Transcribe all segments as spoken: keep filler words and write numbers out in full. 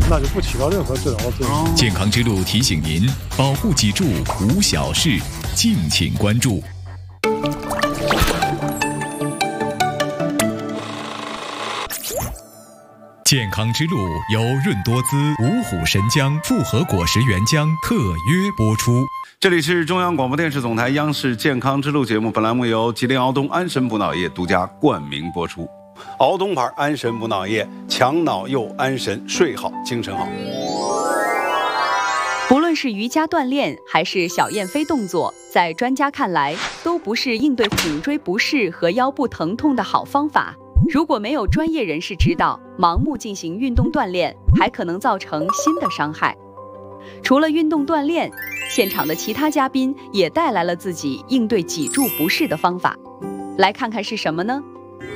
那就不起到任何治疗的作用。 健康之路提醒您，保护脊柱无小事，敬请关注。健康之路由润多滋、五虎神姜、复合果实原浆特约播出。 这里是中央广播电视总台央视健康之路节目，本栏目由吉林敖东安神补脑液独家冠名播出。敖东牌安神补脑液，强脑又安神，睡好精神好。 不论是瑜伽锻炼还是小燕飞动作，在专家看来都不是应对颈椎不适和腰部疼痛的好方法。如果没有专业人士指导，盲目进行运动锻炼，还可能造成新的伤害。除了运动锻炼，现场的其他嘉宾也带来了自己应对脊柱不适的方法，来看看是什么呢？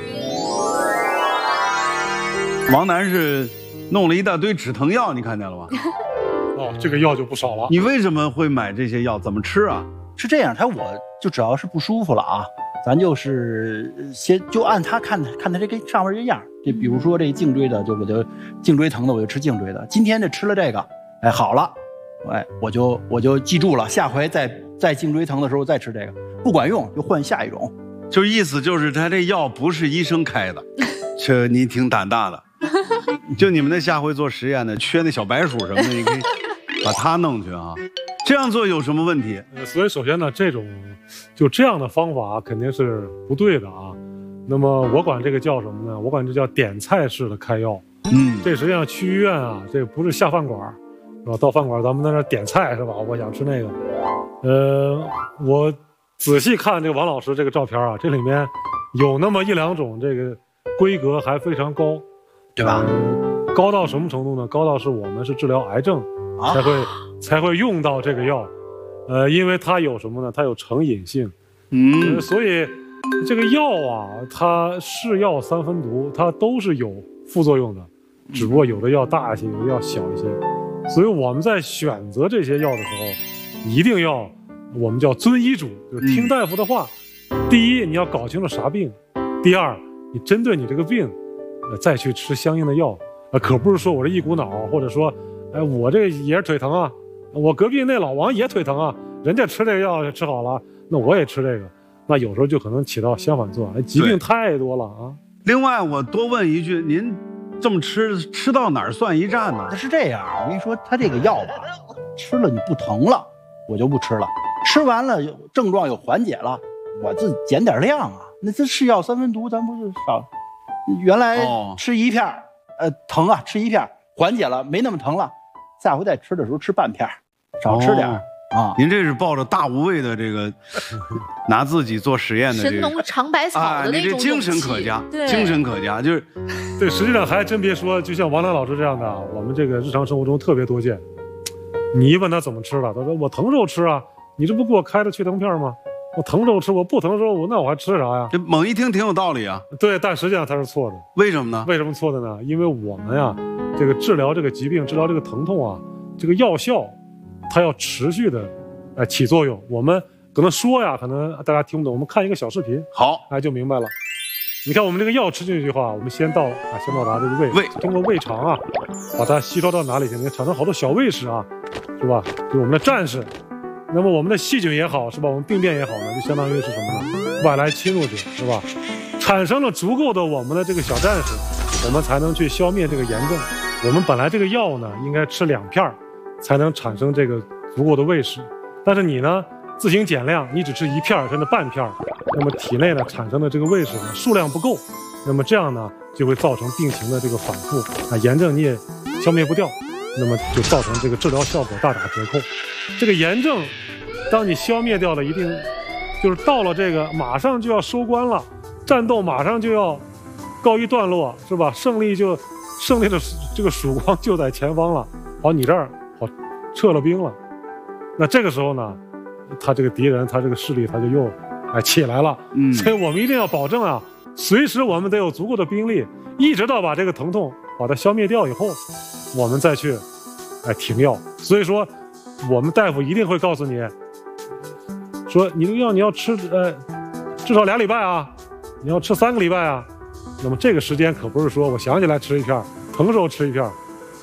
王楠是弄了一大堆止疼药，你看见了吗？ 哦，这个药就不少了。 你为什么会买这些药？怎么吃啊？ 是这样，他我就只要是不舒服了啊，咱就是先就按他看看他这个上面这样，这比如说这颈椎的，就我就颈椎疼的我就吃颈椎的。今天这吃了这个，哎好了，哎我就我就记住了，下回再再颈椎疼的时候再吃这个，不管用就换下一种。 就意思就是他这药不是医生开的，这你挺胆大的。就你们那下回做实验的，缺那小白鼠什么的，你可以把它弄去啊。这样做有什么问题？ 呃，所以首先呢，这种就这样的方法肯定是不对的啊。那么我管这个叫什么呢？我管这叫点菜式的开药。嗯，这实际上去医院啊，这不是下饭馆，是吧？到饭馆咱们在那点菜是吧？我想吃那个。呃，我仔细看这个王老师这个照片啊，这里面有那么一两种这个规格还非常高， 对吧？ 呃、高到什么程度呢？高到是我们是治疗癌症才会、啊、才会用到这个药，呃，因为它有什么呢？它有成瘾性，嗯、呃，所以这个药啊，它是药三分毒，它都是有副作用的，只不过有的药大一些，有的药小一些，所以我们在选择这些药的时候，一定要我们叫遵医嘱，就是听大夫的话。嗯、第一，你要搞清楚啥病；第二，你针对你这个病，呃，再去吃相应的药。呃，可不是说我这一股脑，或者说，哎，我这也是腿疼啊，我隔壁那老王也腿疼啊，人家吃这个药吃好了，那我也吃这个，那有时候就可能起到相反作用，疾病太多了啊。 另外，我多问一句，您这么吃，吃到哪儿算一站呢？ 它是这样，我跟你说，它这个药吧，吃了你不疼了，我就不吃了；吃完了症状有缓解了，我自己减点量啊。那这是药三分毒，咱不是少？原来吃一片。哦呃，疼啊，吃一片缓解了，没那么疼了，下回再吃的时候吃半片，少吃点、哦、啊。 您这是抱着大无畏的这个，拿自己做实验的、这个、 神农尝百草的那种、 啊、你这精神可嘉，精神可嘉，就是对。实际上还真别说，就像王楠老师这样的，我们这个日常生活中特别多见。你一问他怎么吃了，他说我疼时候吃啊，你这不给我开的去疼片吗？我疼时候吃，我不疼时候我那我还吃啥呀？ 这猛一听挺有道理啊。 对，但实际上它是错的。 为什么呢？ 为什么错的呢？因为我们呀，这个治疗这个疾病，治疗这个疼痛啊，这个药效，它要持续的，哎起作用。我们可能说呀，可能大家听不懂，我们看一个小视频， 好， 哎就明白了。你看我们这个药吃进去的话，我们先到啊，先到达这个胃， 胃通过胃肠啊，把它吸收到哪里去？产生好多小胃屎啊，是吧？就是我们的战士。那么我们的细菌也好，是吧？我们病变也好呢，就相当于是什么呢？外来侵入者，是吧？产生了足够的我们的这个小战士，我们才能去消灭这个炎症。我们本来这个药呢，应该吃两片才能产生这个足够的胃屎，但是你呢，自行减量，你只吃一片甚至半片，那么体内呢产生的这个胃屎呢数量不够，那么这样呢就会造成病情的这个反复啊，炎症你也消灭不掉，那么就造成这个治疗效果大打折扣。这个炎症，当你消灭掉了，一定就是到了这个马上就要收官了，战斗马上就要告一段落，是吧？胜利就胜利的这个曙光就在前方了。好，你这儿好撤了兵了，那这个时候呢，他这个敌人，他这个势力，他就又哎起来了。嗯，所以我们一定要保证啊，随时我们得有足够的兵力，一直到把这个疼痛把它消灭掉以后，我们再去哎停药。所以说。我们大夫一定会告诉你，说你这个药你要吃呃至少俩礼拜啊，你要吃三个礼拜啊。那么这个时间可不是说我想起来吃一片，疼时候吃一片，